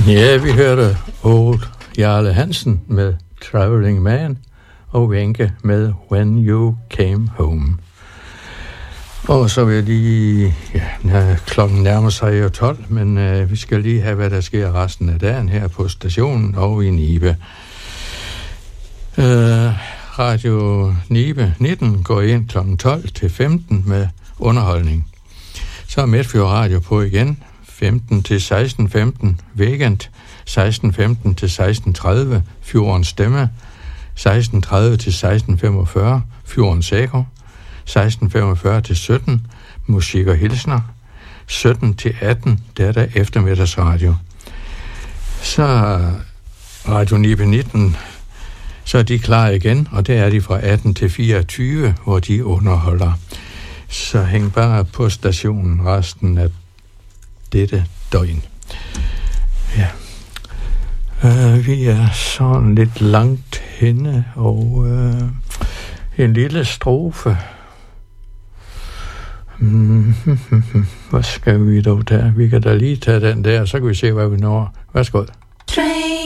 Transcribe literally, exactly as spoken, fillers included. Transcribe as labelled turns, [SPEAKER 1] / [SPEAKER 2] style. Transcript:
[SPEAKER 1] Ja, vi hørte Old Jarle Hansen med Traveling Man, og Wenche med When You Came Home. Og så vil jeg lige, ja, klokken nærmer sig jo tolv, men øh, vi skal lige have, hvad der sker resten af dagen her på stationen og i Nibe. Øh, Radio Nibe nitten går ind klokken tolv til femten med underholdning. Så er Midtfjord Radio på igen, femten til seksten femten, Weekend, seksten femten til seksten tredive, Fjordens Stemme, seksten tredive til seksten femogfyrre, Fjordens Eko, seksten femogfyrre til sytten, Musik og Hilsner, sytten til atten, der er der eftermiddagsradio. Så Radio Nibe nitten, så er de klar igen, og det er de fra atten til fireogtyve, hvor de underholder. Så hæng bare på stationen resten af dette døgn. Ja. Uh, vi er sådan lidt langt henne, og uh, en lille strofe. Mm-hmm. Hvad skal vi dog tage? Vi kan da lige tage den der, så kan vi se, hvad vi når. Værsgo.